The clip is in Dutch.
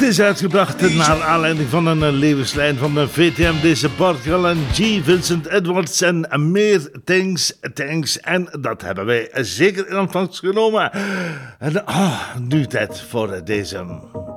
is uitgebracht naar aanleiding van een levenslijn van de VTM, deze Portugal en G. Vincent Edwards en meer Thanks. En dat hebben wij zeker in ontvangst genomen. En nu tijd voor deze